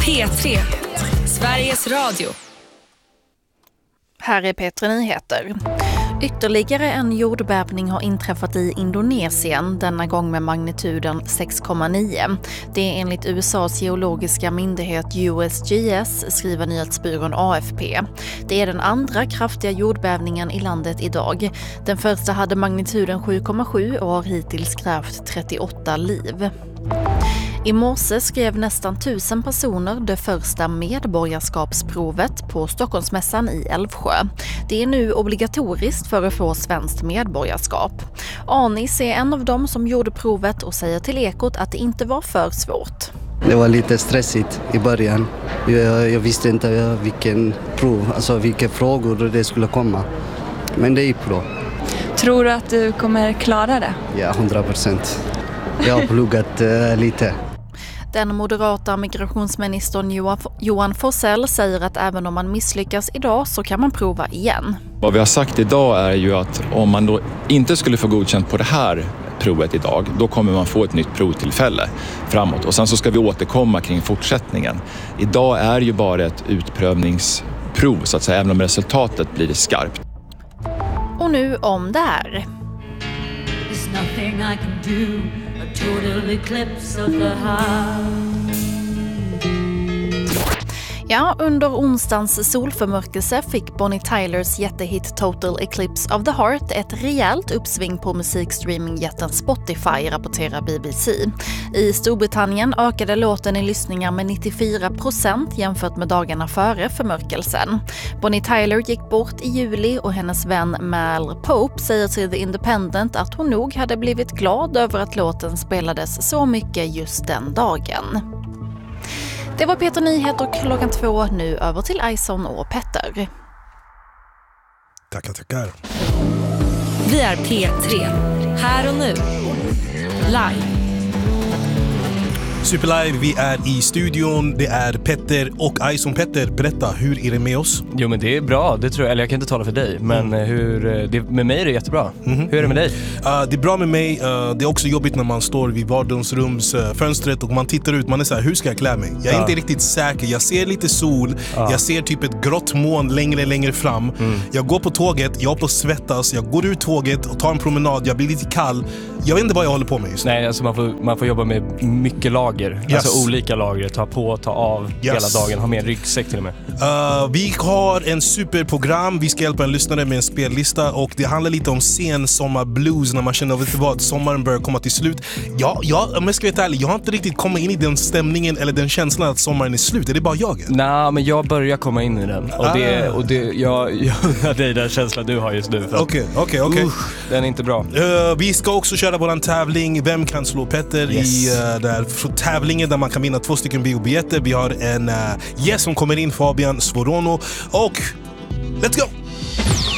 P3, Sveriges Radio. Här är P3 Nyheter. Ytterligare en jordbävning har inträffat i Indonesien, denna gång med magnituden 6,9. Det är enligt USAs geologiska myndighet USGS, skriver nyhetsbyrån AFP. Det är den andra kraftiga jordbävningen i landet idag. Den första hade magnituden 7,7 och har hittills krävt 38 liv. I morse skrev nästan 1000 personer det första medborgarskapsprovet på Stockholmsmässan i Älvsjö. Det är nu obligatoriskt för att få svenskt medborgarskap. Anis är en av dem som gjorde provet och säger till Ekot att det inte var för svårt. Det var lite stressigt i början. Jag visste inte vilka frågor det skulle komma. Men det gick bra. Tror du att du kommer klara det? Ja, 100%. Jag har pluggat lite. Den moderata migrationsministern Johan Forssell säger att även om man misslyckas idag så kan man prova igen. Vad vi har sagt idag är ju att om man då inte skulle få godkänt på det här provet idag, då kommer man få ett nytt provtillfälle framåt. Och sen så ska vi återkomma kring fortsättningen. Idag är ju bara ett utprövningsprov så att säga, även om resultatet blir skarpt. Och nu om det här. There's nothing I can do, a total eclipse of the heart. Ja, under onsdagens solförmörkelse fick Bonnie Tylers jättehit Total Eclipse of the Heart ett rejält uppsving på musikstreamingjätten Spotify, rapporterar BBC. I Storbritannien ökade låten i lyssningar med 94% jämfört med dagarna före förmörkelsen. Bonnie Tyler gick bort i juli och hennes vän Mal Pope säger till The Independent att hon nog hade blivit glad över att låten spelades så mycket just den dagen. Det var P3 Nyheter klockan 2, nu över till Ison och Petter. Tackar. Vi är P3, här och nu, live. Superlive, vi är i studion. Det är Petter och Ison. Petter, berätta, hur är det med oss? Jo, men det är bra, det tror jag. Eller jag kan inte tala för dig, men med mig är det jättebra. Hur är det med dig? Det är bra med mig. Det är också jobbigt när man står vid vardagsrumsfönstret och man tittar ut. Man är så här, hur ska jag klä mig? Jag är inte riktigt säker. Jag ser lite sol. Jag ser typ ett grått moln längre fram. Jag går på tåget, jag på svettas. Jag går ut tåget och tar en promenad. Jag blir lite kall. Jag vet inte vad jag håller på med just nu. Nej, alltså man får jobba med mycket lager. Alltså olika lager, ta på, ta av hela dagen, ha med en ryggsäck till och med. Vi har en superprogram. Vi ska hjälpa en lyssnare med en spellista och det handlar lite om sensomarblues när man känner att sommaren börjar komma till slut. Om jag ska vara ärlig, jag har inte riktigt kommit in i den stämningen eller den känslan att sommaren är slut. Är det bara jag? Nej, men jag börjar komma in i den. Det är den känslan du har just nu. Okej. Den är inte bra. Vi ska också köra våran tävling. Vem kan slå Petter i tävlingen där man kan vinna 2 stycken biobiljetter. Vi har en gäst som kommer in, Fabian Svorono. Och let's go!